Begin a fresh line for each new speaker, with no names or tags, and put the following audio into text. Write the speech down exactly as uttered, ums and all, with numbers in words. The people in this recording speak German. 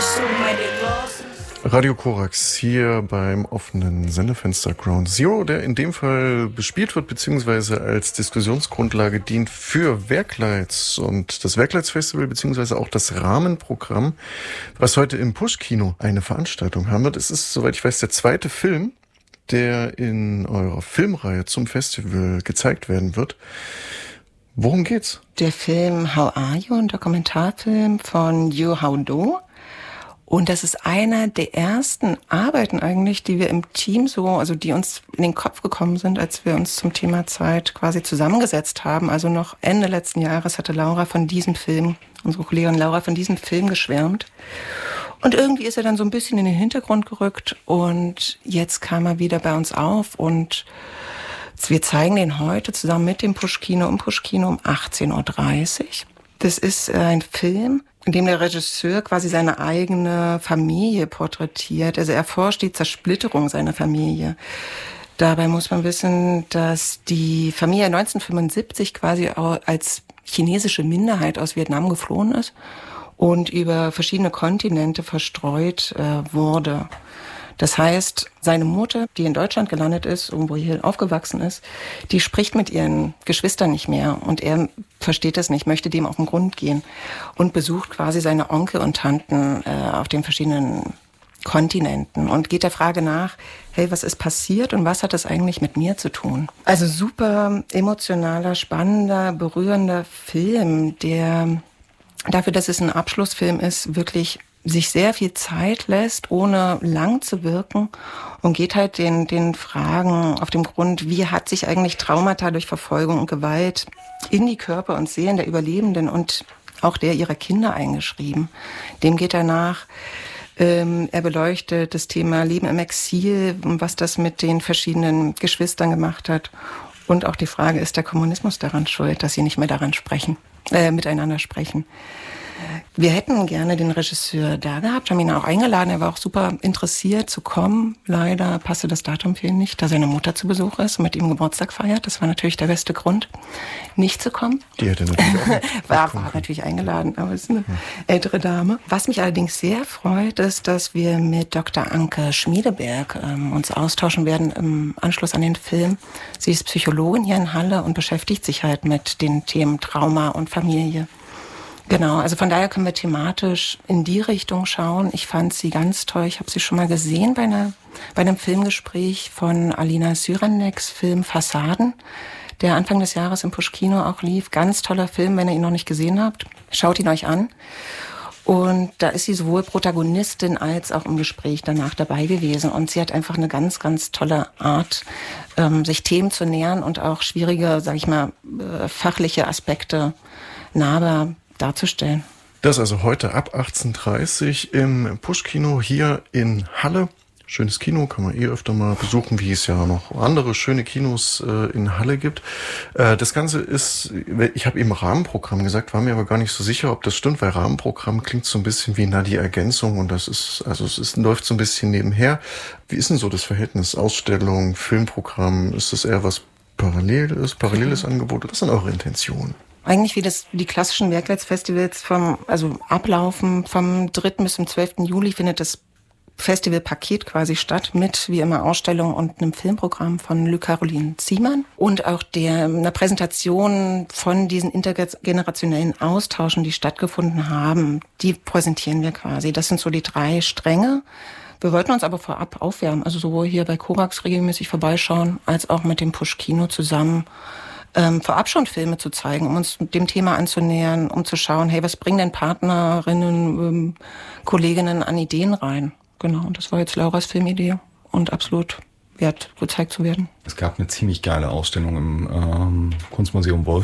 Radio Korax hier beim offenen Sendefenster Ground Zero, der in dem Fall bespielt wird, beziehungsweise als Diskussionsgrundlage dient für Werkleitz und das Werkleitz-Festival, beziehungsweise auch das Rahmenprogramm, was heute im Push-Kino eine Veranstaltung haben wird. Es ist, soweit ich weiß, der zweite Film, der in eurer Filmreihe zum Festival gezeigt werden wird. Worum geht's?
Der Film How Are You, ein Dokumentarfilm von Yu Hao Do. Und das ist einer der ersten Arbeiten eigentlich, die wir im Team so, also die uns in den Kopf gekommen sind, als wir uns zum Thema Zeit quasi zusammengesetzt haben. Also noch Ende letzten Jahres hatte Laura von diesem Film, unsere Kollegin Laura von diesem Film geschwärmt. Und irgendwie ist er dann so ein bisschen in den Hintergrund gerückt und jetzt kam er wieder bei uns auf und wir zeigen den heute zusammen mit dem Push-Kino im Push-Kino um achtzehn Uhr dreißig. Das ist ein Film, in dem der Regisseur quasi seine eigene Familie porträtiert. Also er erforscht die Zersplitterung seiner Familie. Dabei muss man wissen, dass die Familie neunzehnhundertfünfundsiebzig quasi als chinesische Minderheit aus Vietnam geflohen ist und über verschiedene Kontinente verstreut äh, wurde. Das heißt, seine Mutter, die in Deutschland gelandet ist, irgendwo hier aufgewachsen ist, die spricht mit ihren Geschwistern nicht mehr. Und er versteht das nicht, möchte dem auf den Grund gehen und besucht quasi seine Onkel und Tanten äh, auf den verschiedenen Kontinenten und geht der Frage nach, hey, was ist passiert und was hat das eigentlich mit mir zu tun? Also super emotionaler, spannender, berührender Film, der dafür, dass es ein Abschlussfilm ist, wirklich sich sehr viel Zeit lässt, ohne lang zu wirken und geht halt den, den Fragen auf den Grund, wie hat sich eigentlich Traumata durch Verfolgung und Gewalt in die Körper und Seelen der Überlebenden und auch der ihrer Kinder eingeschrieben. Dem geht er nach. Ähm, er beleuchtet das Thema Leben im Exil und was das mit den verschiedenen Geschwistern gemacht hat. Und auch die Frage, ist der Kommunismus daran schuld, dass sie nicht mehr daran sprechen, äh, miteinander sprechen. Wir hätten gerne den Regisseur da gehabt, haben ihn auch eingeladen. Er war auch super interessiert zu kommen. Leider passte das Datum für ihn nicht, da seine Mutter zu Besuch ist und mit ihm Geburtstag feiert. Das war natürlich der beste Grund, nicht zu kommen.
Die hätte natürlich auch
war, war natürlich eingeladen, aber es ist eine ältere Dame. Was mich allerdings sehr freut, ist, dass wir mit Doktor Anke Schmiedeberg ähm, uns austauschen werden im Anschluss an den Film. Sie ist Psychologin hier in Halle und beschäftigt sich halt mit den Themen Trauma und Familie. Genau, also von daher können wir thematisch in die Richtung schauen. Ich fand sie ganz toll. Ich habe sie schon mal gesehen bei, einer, bei einem Filmgespräch von Alina Syraneks Film Fassaden, der Anfang des Jahres im Push-Kino auch lief. Ganz toller Film, wenn ihr ihn noch nicht gesehen habt. Schaut ihn euch an. Und da ist sie sowohl Protagonistin als auch im Gespräch danach dabei gewesen. Und sie hat einfach eine ganz, ganz tolle Art, ähm, sich Themen zu nähern und auch schwierige, sag ich mal, äh, fachliche Aspekte nahbar darzustellen.
Das also heute ab achtzehn Uhr dreißig im Push-Kino hier in Halle. Schönes Kino, kann man eh öfter mal besuchen, wie es ja noch andere schöne Kinos äh, in Halle gibt. Äh, das Ganze ist, ich habe eben Rahmenprogramm gesagt, war mir aber gar nicht so sicher, ob das stimmt, weil Rahmenprogramm klingt so ein bisschen wie na die Ergänzung und das ist, also es ist, läuft so ein bisschen nebenher. Wie ist denn so das Verhältnis Ausstellung, Filmprogramm? Ist das eher was Paralleles, paralleles Angebot? Was sind eure Intentionen?
Eigentlich wie das, die klassischen Werkleitz-Festivals vom, also ablaufen vom dritten bis zum zwölften Juli findet das Festivalpaket quasi statt mit, wie immer, Ausstellung und einem Filmprogramm von Lü Caroline Ziemann und auch der, einer Präsentation von diesen intergenerationellen Austauschen, die stattgefunden haben. Die präsentieren wir quasi. Das sind so die drei Stränge. Wir wollten uns aber vorab aufwärmen, also sowohl hier bei Korax regelmäßig vorbeischauen, als auch mit dem Push-Kino zusammen Ähm, vorab schon Filme zu zeigen, um uns dem Thema anzunähern, um zu schauen, hey, was bringen denn Partnerinnen, ähm, Kolleginnen an Ideen rein? Genau, und das war jetzt Lauras Filmidee und absolut wert, gezeigt zu werden.
Es gab eine ziemlich geile Ausstellung im ähm, Kunstmuseum Wolf.